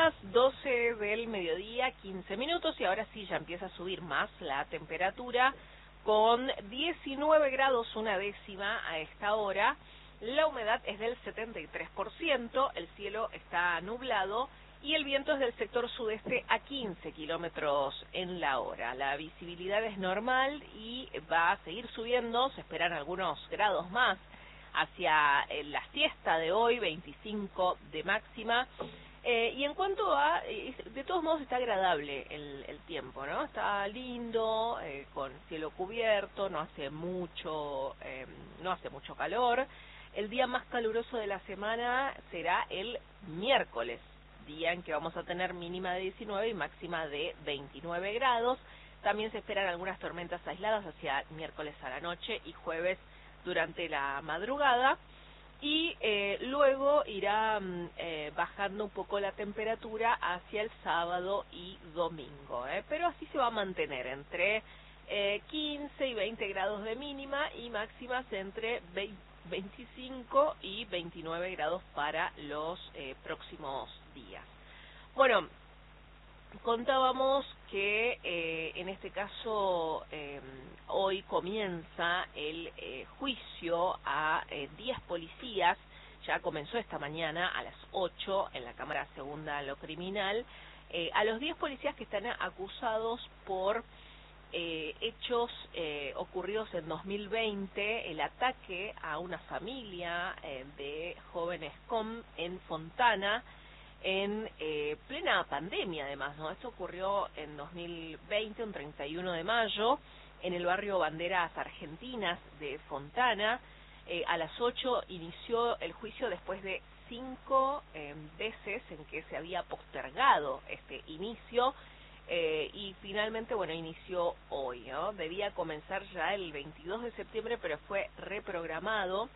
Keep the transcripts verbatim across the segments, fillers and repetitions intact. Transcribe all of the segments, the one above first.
las doce del mediodía, quince minutos, y ahora sí ya empieza a subir más la temperatura con diecinueve grados una décima a esta hora. La humedad es del setenta y tres por ciento, el cielo está nublado y el viento es del sector sudeste a quince kilómetros en la hora. La visibilidad es normal y va a seguir subiendo, se esperan algunos grados más hacia la siesta de hoy, veinticinco de máxima. Eh, y en cuanto a, eh, de todos modos está agradable el, el tiempo, ¿no? Está lindo, eh, con cielo cubierto, no hace mucho, eh, no hace mucho calor. El día más caluroso de la semana será el miércoles, día en que vamos a tener mínima de diecinueve y máxima de veintinueve grados. También se esperan algunas tormentas aisladas hacia miércoles a la noche y jueves durante la madrugada. Y eh, luego irá eh, bajando un poco la temperatura hacia el sábado y domingo, ¿eh? Pero así se va a mantener entre eh, quince y veinte grados de mínima y máximas entre veinticinco y veintinueve grados para los eh, próximos días. Bueno, contábamos que eh, en este caso eh, hoy comienza el eh, juicio a eh, diez policías. Ya comenzó esta mañana a las ocho en la Cámara Segunda lo Criminal, eh, a los diez policías que están acusados por eh, hechos eh, ocurridos en dos mil veinte, el ataque a una familia eh, de jóvenes C O M en Fontana, en eh, plena pandemia además, ¿no? Esto ocurrió en dos mil veinte, un treinta y uno de mayo, en el barrio Banderas Argentinas de Fontana. Eh, a las ocho inició el juicio después de cinco eh, veces en que se había postergado este inicio, eh, y finalmente, bueno, inició hoy, ¿no? Debía comenzar ya el veintidós de septiembre, pero fue reprogramado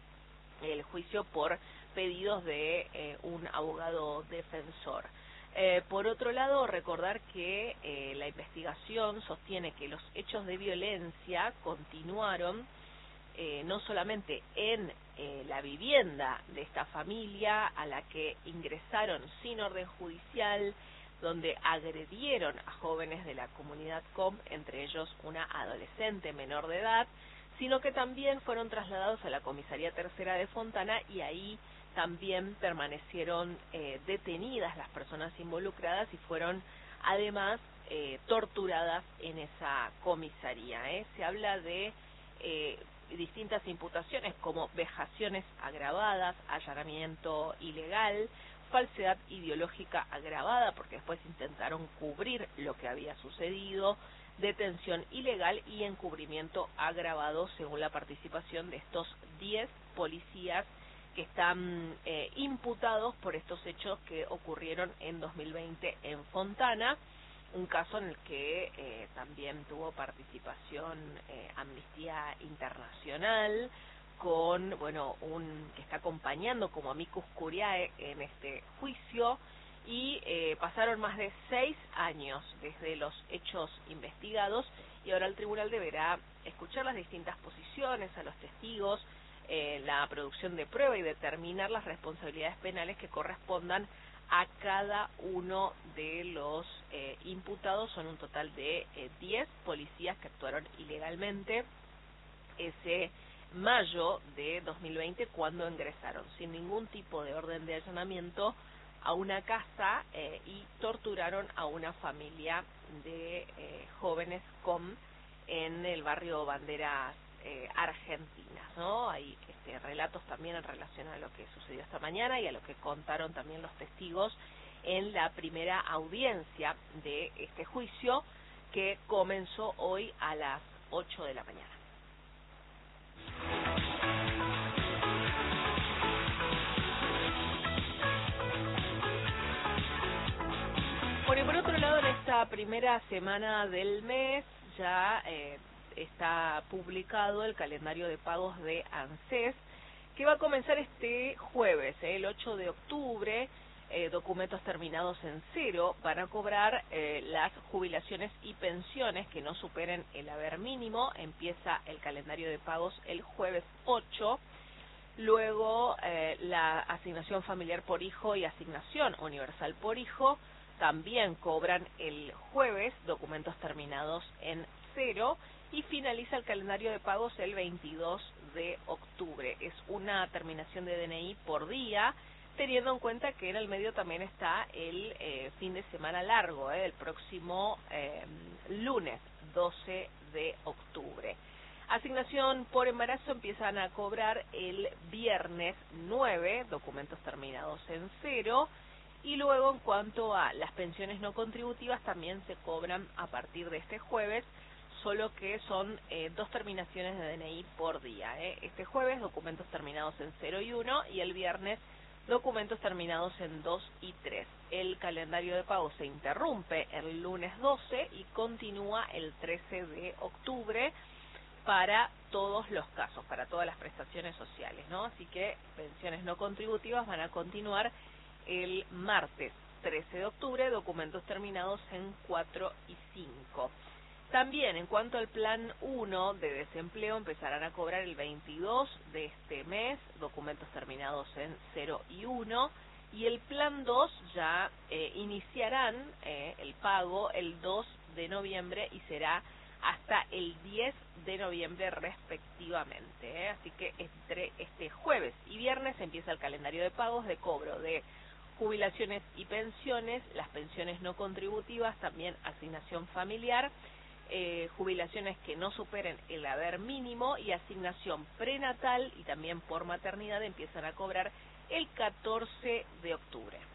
el juicio por pedidos de eh, un abogado defensor. Eh, por otro lado, recordar que eh, la investigación sostiene que los hechos de violencia continuaron eh, no solamente en eh, la vivienda de esta familia a la que ingresaron sin orden judicial, donde agredieron a jóvenes de la comunidad C O M, entre ellos una adolescente menor de edad, sino que también fueron trasladados a la Comisaría Tercera de Fontana y ahí también permanecieron eh, detenidas las personas involucradas y fueron además eh, torturadas en esa comisaría, ¿eh? Se habla de eh, distintas imputaciones como vejaciones agravadas, allanamiento ilegal, falsedad ideológica agravada, porque después intentaron cubrir lo que había sucedido, detención ilegal y encubrimiento agravado, según la participación de estos diez policías que están eh, imputados por estos hechos que ocurrieron en dos mil veinte en Fontana, un caso en el que eh, también tuvo participación eh, Amnistía Internacional, con, bueno, un que está acompañando como amicus curiae en este juicio, y eh, pasaron más de seis años desde los hechos investigados y ahora el tribunal deberá escuchar las distintas posiciones, a los testigos, eh, la producción de prueba y determinar las responsabilidades penales que correspondan a cada uno de los eh, imputados. Son un total de eh, diez policías que actuaron ilegalmente ese mayo de dos mil veinte, cuando ingresaron sin ningún tipo de orden de allanamiento a una casa eh, y torturaron a una familia de eh, jóvenes C O M en el barrio Banderas eh, Argentinas, ¿no? Hay este, relatos también en relación a lo que sucedió esta mañana y a lo que contaron también los testigos en la primera audiencia de este juicio, que comenzó hoy a las ocho de la mañana. Bueno, y por otro lado, en esta primera semana del mes ya eh, está publicado el calendario de pagos de ANSES, que va a comenzar este jueves, eh, el ocho de octubre. Eh, documentos terminados en cero van a cobrar eh, las jubilaciones y pensiones que no superen el haber mínimo. Empieza el calendario de pagos el jueves ocho. Luego, eh, la asignación familiar por hijo y asignación universal por hijo también cobran el jueves, documentos terminados en cero, y finaliza el calendario de pagos el veintidós de octubre. Es una terminación de D N I por día, teniendo en cuenta que en el medio también está el eh, fin de semana largo, eh, el próximo eh, lunes doce de octubre. Asignación por embarazo empiezan a cobrar el viernes nueve, documentos terminados en cero, y luego en cuanto a las pensiones no contributivas también se cobran a partir de este jueves, solo que son eh, dos terminaciones de D N I por día. Eh. Este jueves documentos terminados en cero y uno, y el viernes documentos terminados en dos y tres. El calendario de pago se interrumpe el lunes doce y continúa el trece de octubre para todos los casos, para todas las prestaciones sociales, ¿no? Así que pensiones no contributivas van a continuar el martes trece de octubre, documentos terminados en cuatro y cinco. También, en cuanto al plan uno de desempleo, empezarán a cobrar el veintidós de este mes, documentos terminados en cero y uno, y el plan dos ya eh, iniciarán eh, el pago el dos de noviembre y será hasta el diez de noviembre respectivamente. ¿eh? Así que entre este jueves y viernes empieza el calendario de pagos de cobro de jubilaciones y pensiones, las pensiones no contributivas, también asignación familiar, eh, jubilaciones que no superen el haber mínimo y asignación prenatal y también por maternidad empiezan a cobrar el catorce de octubre.